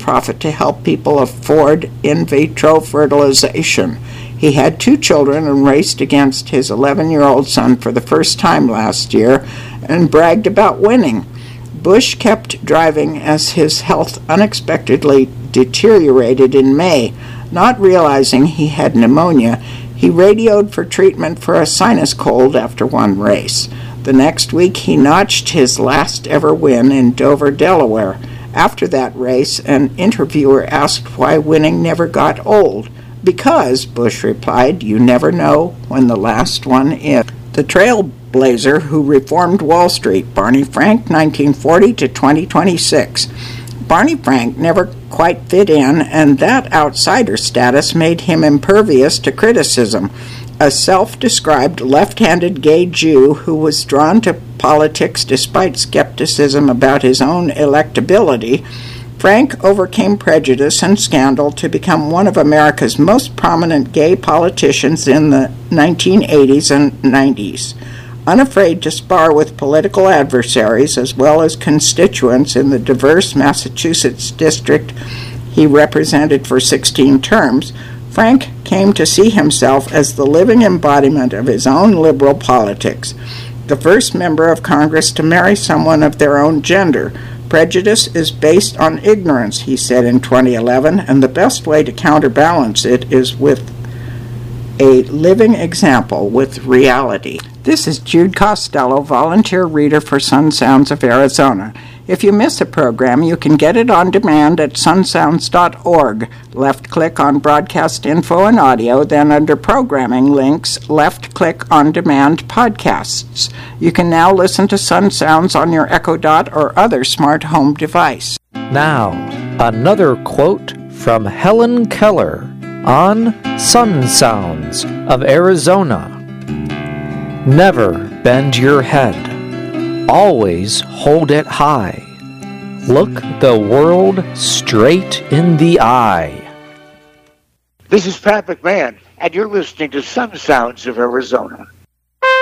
nonprofit to help people afford in vitro fertilization. He had 2 children and raced against his 11-year-old son for the first time last year and bragged about winning. Bush kept driving as his health unexpectedly deteriorated in May. Not realizing he had pneumonia, he radioed for treatment for a sinus cold after one race. The next week, he notched his last ever win in Dover, Delaware. After that race, an interviewer asked why winning never got old. Because, Bush replied, you never know when the last one is. The trailblazer who reformed Wall Street, Barney Frank, 1940 to 2026. Barney Frank never quite fit in, and that outsider status made him impervious to criticism. A self-described left-handed gay Jew who was drawn to politics despite skepticism about his own electability, Frank overcame prejudice and scandal to become one of America's most prominent gay politicians in the 1980s and 90s. Unafraid to spar with political adversaries as well as constituents in the diverse Massachusetts district he represented for 16 terms, Frank came to see himself as the living embodiment of his own liberal politics, the first member of Congress to marry someone of their own gender. Prejudice is based on ignorance, he said in 2011, and the best way to counterbalance it is with a living example with reality. This is Jude Costello, volunteer reader for Sun Sounds of Arizona. If you miss a program, you can get it on demand at sunsounds.org. Left-click on Broadcast Info and Audio, then under Programming links, left-click on Demand Podcasts. You can now listen to Sun Sounds on your Echo Dot or other smart home device. Now, another quote from Helen Keller on Sun Sounds of Arizona. Never bend your head. Always hold it high. Look the world straight in the eye. This is Pat McMahon, and you're listening to Sun Sounds of Arizona.